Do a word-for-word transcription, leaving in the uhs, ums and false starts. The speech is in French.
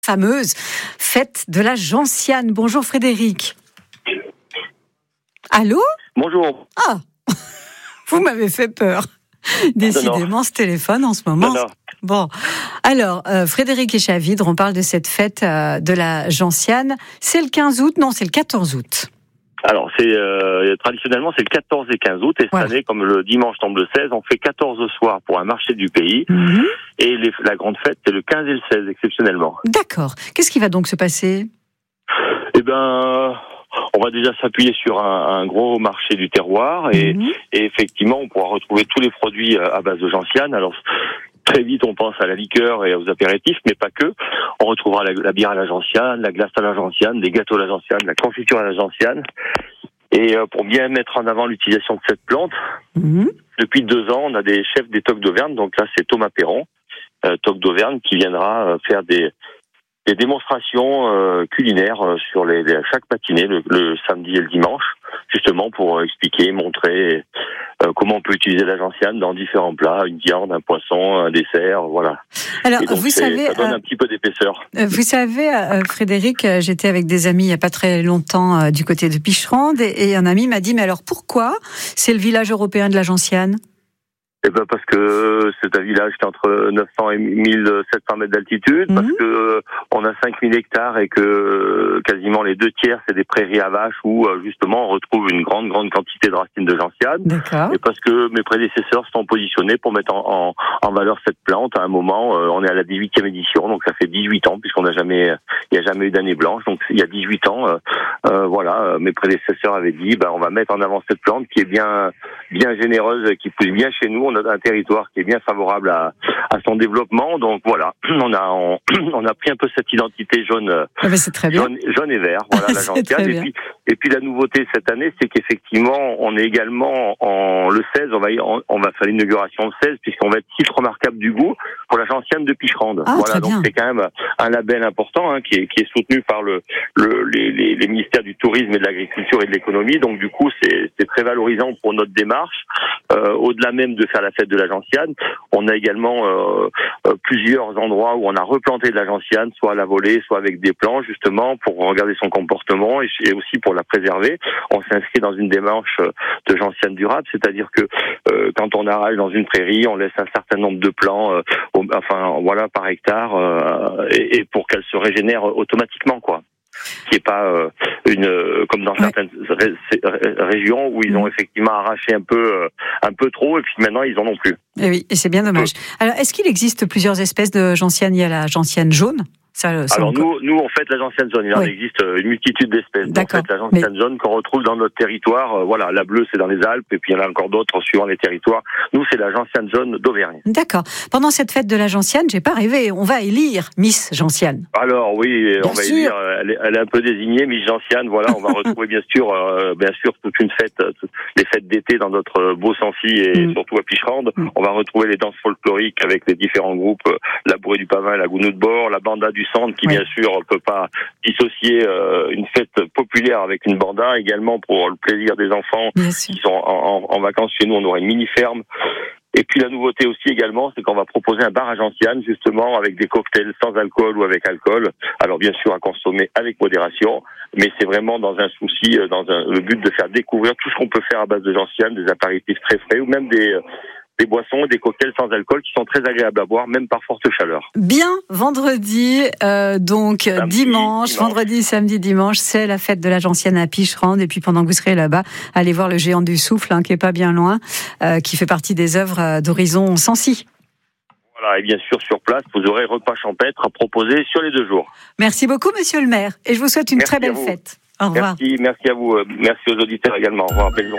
fameuse fête de la gentiane. Bonjour Frédéric. Allô ? Bonjour. Ah, vous m'avez fait peur. Décidément, non, non. Ce téléphone en ce moment. Non, non. Bon, alors, euh, Frédéric et Chavidre, on parle de cette fête euh, de la gentiane. C'est le quinze août ? Non, c'est le quatorze août. Alors, c'est euh, traditionnellement, c'est le quatorze et quinze août. Et cette voilà. année, comme le dimanche tombe le seize, on fait quatorze au soir pour un marché du pays. Mm-hmm. Et les, la grande fête, c'est le quinze et le seize, exceptionnellement. D'accord. Qu'est-ce qui va donc se passer ? Eh ben... On va déjà s'appuyer sur un, un gros marché du terroir et, mmh. et effectivement, on pourra retrouver tous les produits à base de gentiane. Alors, très vite, on pense à la liqueur et aux apéritifs, mais pas que. On retrouvera la, la bière à la gentiane, la glace à la gentiane, des gâteaux à la gentiane, la confiture à la gentiane. Et euh, pour bien mettre en avant l'utilisation de cette plante, mmh. depuis deux ans, on a des chefs des Toques d'Auvergne. Donc là, c'est Thomas Perron, euh, Toques d'Auvergne, qui viendra euh, faire des... des démonstrations euh, culinaires euh, sur les, les chaque matinée, le, le samedi et le dimanche, justement pour euh, expliquer, montrer euh, comment on peut utiliser la gentiane dans différents plats, une viande, un poisson, un dessert, voilà. Alors, donc, vous savez, ça donne euh, un petit peu d'épaisseur. Vous savez, euh, Frédéric, euh, j'étais avec des amis il n'y a pas très longtemps euh, du côté de Picherande, et, et un ami m'a dit, mais alors pourquoi c'est le village européen de la gentiane ? Eh ben parce que c'est un village qui est entre neuf cents et mille sept cents mètres d'altitude, mmh. parce que euh, on a cinq mille hectares et que euh, quasiment les deux tiers c'est des prairies à vaches où euh, justement on retrouve une grande grande quantité de racines de gentiane. D'accord. Et parce que mes prédécesseurs sont positionnés pour mettre en, en, en valeur cette plante. À un moment, euh, on est à la dix-huitième édition, donc ça fait dix-huit ans puisqu'on n'a jamais, il n'y a jamais eu d'année blanche. Donc il y a dix-huit ans, euh, euh, voilà, euh, mes prédécesseurs avaient dit, ben on va mettre en avant cette plante qui est bien bien généreuse, qui pousse bien chez nous. On a un territoire qui est bien favorable à, à son développement, donc voilà, on a on, on a pris un peu cette identité jaune, ah ben c'est très bien. jaune, jaune et vert, voilà la gentiane. Et puis et puis la nouveauté cette année, c'est qu'effectivement, on est également en le seize, on va on, on va faire l'inauguration le seize, puisqu'on va être site remarquable du goût pour la gentiane de Picherande. Ah, voilà, donc bien. c'est quand même un label important hein, qui est qui est soutenu par le, le les, les, les ministères du tourisme et de l'agriculture et de l'économie. Donc du coup, c'est c'est très valorisant pour notre démarche. Euh, au-delà même de faire la fête de la gentiane, on a également euh, euh, plusieurs endroits où on a replanté de la gentiane, soit à la volée, soit avec des plants, justement, pour regarder son comportement et, et aussi pour la préserver. On s'inscrit dans une démarche de gentiane durable, c'est-à-dire que euh, quand on arrache dans une prairie, on laisse un certain nombre de plants, euh, au, enfin voilà, par hectare, euh, et, et pour qu'elle se régénère automatiquement, quoi. Qui est pas euh, une euh, comme dans certaines ouais. ré- régions où ils ont effectivement arraché un peu euh, un peu trop et puis maintenant ils en ont plus. Et oui, et c'est bien dommage. Alors, est-ce qu'il existe plusieurs espèces de gentiane ? Il y a la gentiane jaune. Ça, ça Alors encore... nous, nous, on fait la gentiane jaune. Il oui. en existe une multitude d'espèces. D'accord. En fait, la gentiane Mais... jaune qu'on retrouve dans notre territoire, euh, voilà, la bleue c'est dans les Alpes et puis il y en a encore d'autres suivant les territoires. Nous, c'est la gentiane jaune d'Auvergne. D'accord. Pendant cette fête de la gentiane, j'ai pas rêvé, on va élire Miss Gentiane. Alors oui, bien on va sûr. élire. Elle est, elle est un peu désignée, Miss Gentiane. Voilà, on va retrouver bien sûr, euh, bien sûr, toute une fête, toutes les fêtes d'été dans notre beau Sancy et mm. surtout à Picherande. Mm. On va retrouver les danses folkloriques avec les différents groupes, la Bourrée du Pavin, la Gounou de Bord, la Banda du Centre, qui oui. bien sûr on peut pas dissocier euh, une fête populaire avec une banda. Également pour le plaisir des enfants qui sont en, en, en vacances chez nous, on aura une mini ferme. Et puis la nouveauté aussi également, c'est qu'on va proposer un bar à gentiane justement avec des cocktails sans alcool ou avec alcool. Alors bien sûr à consommer avec modération, mais c'est vraiment dans un souci, dans un, le but de faire découvrir tout ce qu'on peut faire à base de gentiane, des apéritifs très frais ou même des des boissons et des cocktails sans alcool qui sont très agréables à boire, même par forte chaleur. Bien, vendredi, euh, donc samedi, dimanche, dimanche, vendredi, samedi, dimanche, c'est la fête de la gentiane à Picherande. Et puis pendant que vous serez là-bas, allez voir le Géant du Souffle, hein, qui est pas bien loin, euh, qui fait partie des œuvres d'Horizon Sancy. Voilà, et bien sûr, sur place, vous aurez repas champêtre à proposer sur les deux jours. Merci beaucoup, monsieur le maire. Et je vous souhaite une merci très belle fête. Au revoir. Merci, merci à vous. Merci aux auditeurs également. Au revoir. Belle journée.